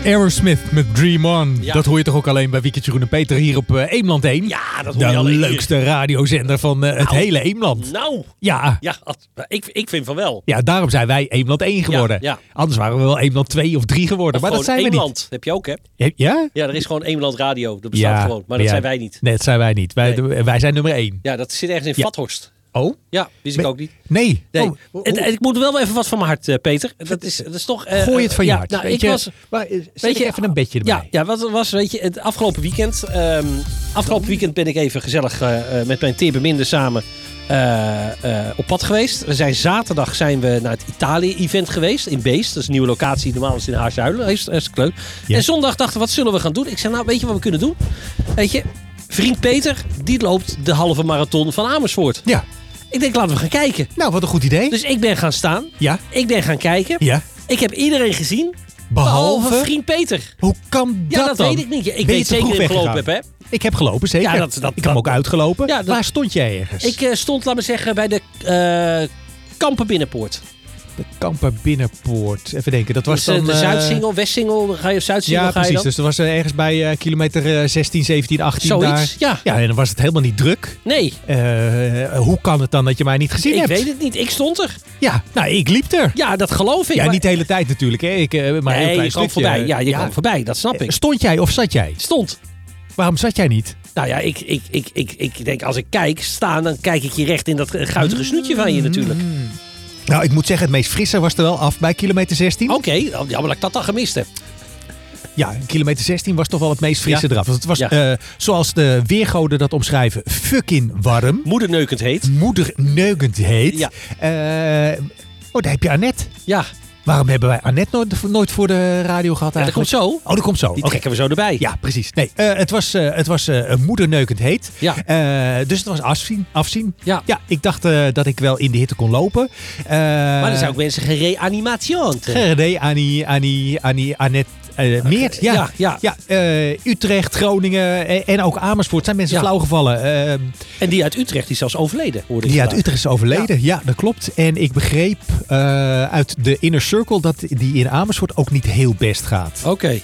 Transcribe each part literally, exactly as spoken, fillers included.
Aerosmith met Dream On. Ja. Dat hoor je toch ook alleen bij Wiekert, Jeroen en Peter hier op uh, Eemland één? Ja, dat hoor de je alleen leukste hier. radiozender van uh, het Nou. hele Eemland. Nou, Ja. ja, ik, ik vind van wel. Ja, daarom zijn wij Eemland één geworden. Ja, ja. Anders waren we wel Eemland twee of drie geworden. Of maar dat gewoon zijn we Eemland, niet. heb je ook, hè? Ja? Ja, er is gewoon Eemland Radio. Dat bestaat Ja, gewoon. Maar dat ja. zijn wij niet. Nee, dat zijn wij niet. Wij, Nee. de- wij zijn nummer één. Ja, dat zit ergens in Ja. Vathorst. Oh? Ja, wist ik Nee. ook niet. Nee. Nee. Oh, ho- En, en ik moet wel even wat van mijn hart, uh, Peter. Dat is, dat is toch... Uh, Gooi het van je ja, hart. Nou, weet ik je, was... maar, uh, zet Weet je, ik even een bedje erbij. Ja, ja, wat was, weet je, het afgelopen weekend. ehm, afgelopen weekend ben ik even gezellig uh, uh, met mijn teerbeminde samen uh, uh, op pad geweest. We zijn zaterdag zijn we naar het Italië-event geweest in Beest. Dat is een nieuwe locatie. Normaal is het in Haarzuilen. Heeft het leuk. Ja. En zondag dachten we, wat zullen we gaan doen? Ik zei, nou, weet je wat we kunnen doen? Weet je, vriend Peter, die loopt de halve marathon van Amersfoort. Ja. Ik denk, laten we gaan kijken. Nou, wat een goed idee. Dus ik ben gaan staan. Ja. Ik ben gaan kijken. Ja. Ik heb iedereen gezien. Behalve? Behalve vriend Peter. Hoe kan Ja, dat dat dan? weet ik niet. Ik Ben je weet te zeker vroeg dat ik gelopen heb, weggegaan? hè? Ik heb gelopen, zeker. Ja, dat- dat- ik heb hem ook dat- uitgelopen. Ja, dat- Waar stond jij ergens? Ik uh, stond, laat me zeggen, bij de uh, Kampen Binnenpoort. De Kampen Binnenpoort. Even denken, dat was Dus, uh, dan... de eh, Zuidsingel, Westsingel, ga je Zuidsingel Ja, ga je precies. dan? Dus dat was uh, ergens bij uh, kilometer uh, zestien, zeventien, achttien daar. Zoiets, ja. Ja, en dan was het helemaal niet druk. Nee, Uh, hoe kan het dan dat je mij niet gezien ik hebt? weet het niet. Ik stond er. Ja, nou, ik liep er. Ja, dat geloof ik. Ja, maar- niet de hele tijd natuurlijk. Hè. Ik, uh, maar een heel nee, klein je kwam stukje. voorbij. Ja, je kwam voorbij. Dat snap ik. Stond jij of zat jij? Stond. Waarom zat jij niet? Nou ja, ik, ik, ik, ik, ik denk als ik kijk, staan, dan kijk ik je recht in dat guitige snoetje van je natuurlijk. Nou, ik moet zeggen, het meest frisse was er wel af bij kilometer zestien. Oké, okay, jammer dat ik dat dan gemist heb. Ja, kilometer zestien was toch wel het meest frisse Ja. eraf. Want het was, Ja. uh, zoals de weergoden dat omschrijven, fucking warm. Moederneukend heet. Moederneukend heet. Ja. Uh, oh, daar heb je Annette. Ja, Waarom hebben wij Annette nooit, nooit voor de radio gehad ja dat komt eigenlijk? zo. Oh, dat komt zo. Die Oké. trekken we zo erbij. Ja, precies. Nee, uh, het was, uh, het was uh, moederneukend heet. Ja. Uh, dus het was afzien. afzien. Ja. Ja, ik dacht uh, dat ik wel in de hitte kon lopen. Uh, Maar dan zou ik mensen gereanimation. Gerede, Annie, Annie, Annie, Annette. Uh, Meert, ja. Ja, ja. ja uh, Utrecht, Groningen en, en ook Amersfoort zijn mensen Ja. flauwgevallen. Uh, En die uit Utrecht die is zelfs overleden, hoorde ik die uit vandaag. Utrecht is overleden, ja. ja, dat klopt. En ik begreep uh, uit de Inner Circle dat die in Amersfoort ook niet heel best gaat. Oké. Okay.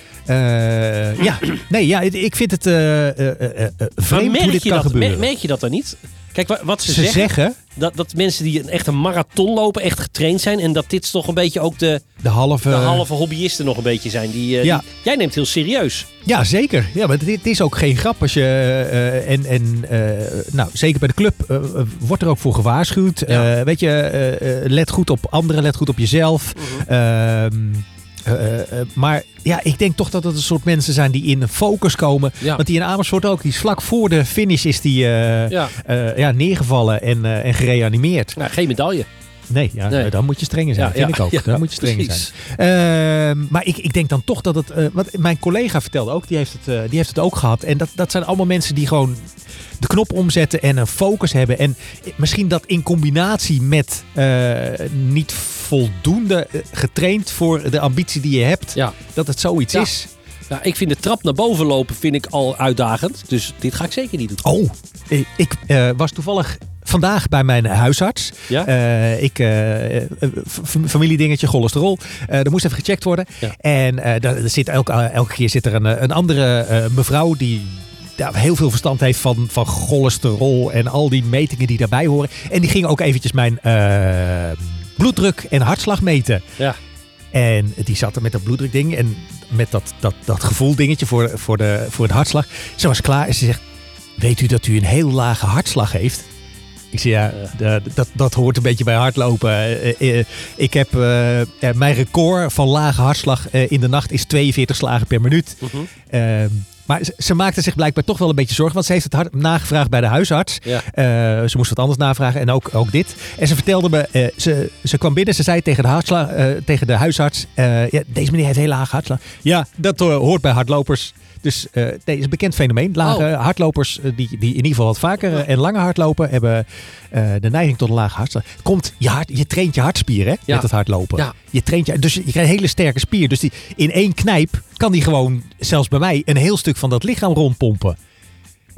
Uh, ja, nee, ja, ik vind het uh, uh, uh, vreemd merk hoe dit je kan dat, gebeuren. Merk, merk je dat dan niet? Kijk, wat, wat ze, Ze zeggen, zeggen, dat, dat mensen die een, echt een marathon lopen, echt getraind zijn. En dat dit toch een beetje ook de, de halve, de halve hobbyisten nog een beetje zijn. Die, uh, ja. die, jij neemt heel serieus. Ja, zeker. Ja, maar dit is ook geen grap. Als je, uh, en en uh, nou, zeker bij de club uh, wordt er ook voor gewaarschuwd. Ja. Uh, weet je, uh, let goed op anderen, let goed op jezelf. Uh-huh. Uh, Uh, uh, maar ja, ik denk toch dat het een soort mensen zijn die in focus komen. Ja. Want die in Amersfoort ook, die is vlak voor de finish is die uh, ja. Uh, ja, neergevallen en, uh, en gereanimeerd. Nou, geen medaille. Nee, ja, nee, dan moet je strenger zijn. Ja, vind ja, ik ook. Ja, dan moet je strenger precies. zijn. Uh, maar ik, ik denk dan toch dat het... Uh, wat mijn collega vertelde ook, die heeft het, uh, die heeft het ook gehad. En dat, dat zijn allemaal mensen die gewoon de knop omzetten en een focus hebben. En misschien dat in combinatie met uh, niet voldoende getraind voor de ambitie die je hebt. Ja. Dat het zoiets ja. is. Ja, ik vind de trap naar boven lopen vind ik al uitdagend. Dus dit ga ik zeker niet doen. Oh, ik uh, was toevallig vandaag bij mijn huisarts. Ja? Uh, ik, uh, familiedingetje, cholesterol. Uh, er moest even gecheckt worden. Ja. En uh, er zit elke, elke keer zit er een, een andere uh, mevrouw die ja, heel veel verstand heeft van, van cholesterol en al die metingen die daarbij horen. En die ging ook eventjes mijn uh, bloeddruk en hartslag meten. Ja. En die zat er met dat bloeddrukding en met dat, dat, dat gevoeldingetje voor, voor, de, voor het hartslag. Ze was klaar en ze zegt, weet u dat u een heel lage hartslag heeft? Ik zei, ja, ja. Dat, dat hoort een beetje bij hardlopen. Uh, uh, ik heb, uh, uh, mijn record van lage hartslag uh, in de nacht is tweeënveertig slagen per minuut. Uh-huh. Uh, maar ze, ze maakte zich blijkbaar toch wel een beetje zorgen. Want ze heeft het hard nagevraagd bij de huisarts. Ja. Uh, ze moest wat anders navragen en ook, ook dit. En ze vertelde me, uh, ze, ze kwam binnen. Ze zei tegen de, hartslag, uh, tegen de huisarts. Uh, ja, deze meneer heeft heel lage hartslag. Ja, dat uh, hoort bij hardlopers. Dus uh, nee, is een bekend fenomeen. Lage oh. hardlopers uh, die, die in ieder geval wat vaker uh, en langer hardlopen hebben uh, de neiging tot een lage hartslag. Komt je hart, je traint je hartspieren ja. met het hardlopen. Ja. Je traint je, dus je krijgt een hele sterke spier. Dus die, in één knijp kan die gewoon, zelfs bij mij, een heel stuk van dat lichaam rondpompen.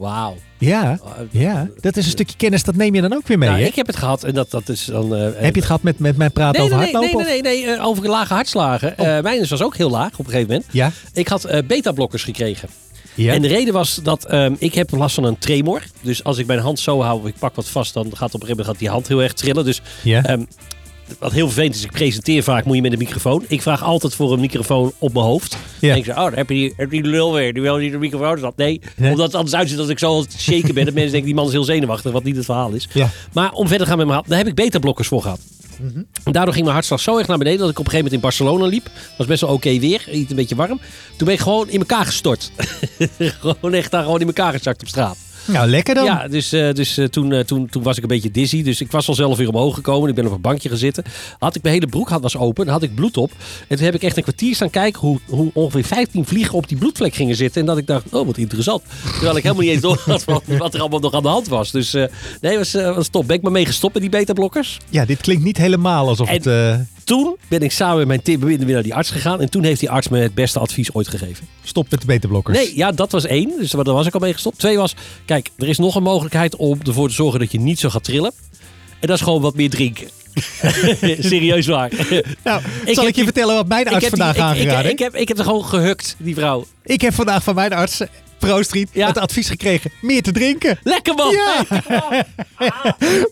Wauw. Ja, ja, dat is een stukje kennis, dat neem je dan ook weer mee, Nou, hè? ik heb het gehad en dat, dat is dan... Uh, heb je het gehad met, met mijn praten nee, over nee, nee, hardlopen? nee, nee, nee, nee, uh, over lage hartslagen. Oh. Uh, mijn was ook heel laag op een gegeven moment. Ja. Ik had uh, beta-blokkers gekregen. Ja. En de reden was dat um, ik heb last van een tremor. Dus als ik mijn hand zo hou of ik pak wat vast, dan gaat op een gegeven moment gaat die hand heel erg trillen. Dus Ja. um, wat heel vervelend is, ik presenteer vaak, moet je met een microfoon. Ik vraag altijd voor een microfoon op mijn hoofd. Ja. En ik zeg, oh, dan heb je die, heb je die lul weer. Die wil niet de microfoon zat. Nee, Nee. omdat het anders uitziet dat ik zo aan het shaken ben. Dat mensen denken, die man is heel zenuwachtig, wat niet het verhaal is. Ja. Maar om verder te gaan met mijn hart, daar heb ik beta-blokkers voor gehad. Mm-hmm. En daardoor ging mijn hartslag zo erg naar beneden dat ik op een gegeven moment in Barcelona liep. Was best wel oké weer, iets een beetje warm. Toen ben ik gewoon in elkaar gestort. gewoon echt daar gewoon in elkaar gezakt op straat. Nou, lekker dan. Ja, dus, uh, dus uh, toen, uh, toen, toen was ik een beetje dizzy. Dus ik was al zelf weer omhoog gekomen. Ik ben op een bankje gaan zitten. Had ik mijn hele broek had, was open. Dan had ik bloed op. En toen heb ik echt een kwartier staan kijken hoe, hoe ongeveer vijftien vliegen op die bloedvlek gingen zitten. En dat ik dacht, oh wat interessant. Terwijl ik helemaal niet eens door had wat, wat er allemaal nog aan de hand was. Dus uh, nee, was, uh, was top. Ben ik maar mee gestopt met die beta-blokkers. Ja, dit klinkt niet helemaal alsof En- het... uh, Toen ben ik samen met mijn team weer naar die arts gegaan. En toen heeft die arts me het beste advies ooit gegeven. Stop met de beta-blokkers. Nee, ja, dat was één. Dus daar was ik al mee gestopt. Twee was, kijk, er is nog een mogelijkheid om ervoor te zorgen dat je niet zo gaat trillen. En dat is gewoon wat meer drinken. Serieus waar. Nou, Ik zal heb ik je die- vertellen wat mijn Ik arts heb, die, vandaag ik, ik, aangeraden ik, ik, heb, ik heb er gewoon gehukt, die vrouw. Ik heb vandaag van mijn arts, Pro Street, Ja. het advies gekregen meer te drinken. Lekker man! Ja.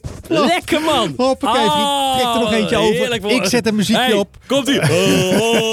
Lekker man! Hoppakee, vriend. Trek er nog eentje over. heerlijk, man. Ik zet een muziekje Hey, op. Komt ie!